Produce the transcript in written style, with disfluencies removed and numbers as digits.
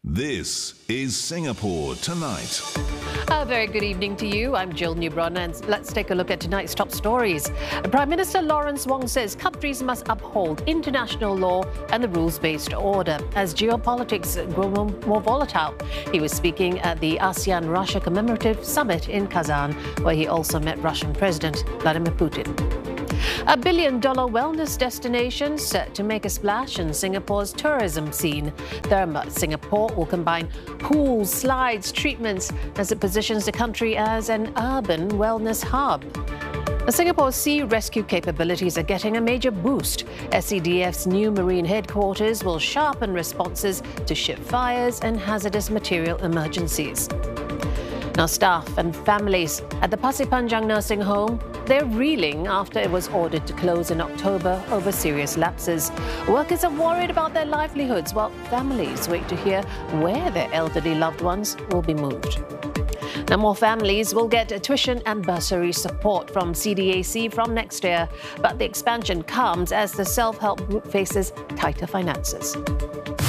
This is Singapore Tonight. A very good evening to you. I'm Jill Newbron, and let's take a look at tonight's top stories. Prime Minister Lawrence Wong says countries must uphold international law and the rules-based order as geopolitics grow more volatile. He was speaking at the ASEAN-Russia Commemorative Summit in Kazan, where he also met Russian President Vladimir Putin. A billion-dollar wellness destination set to make a splash in Singapore's tourism scene. Therma Singapore will combine pools, slides, treatments as it positions the country as an urban wellness hub. Singapore's sea rescue capabilities are getting a major boost. SCDF's new marine headquarters will sharpen responses to ship fires and hazardous material emergencies. Now, staff and families at the Pasir Panjang nursing home, they're reeling after it was ordered to close in October over serious lapses. Workers are worried about their livelihoods, while families wait to hear where their elderly loved ones will be moved. Now, more families will get tuition and bursary support from CDAC from next year, but the expansion comes as the self-help group faces tighter finances.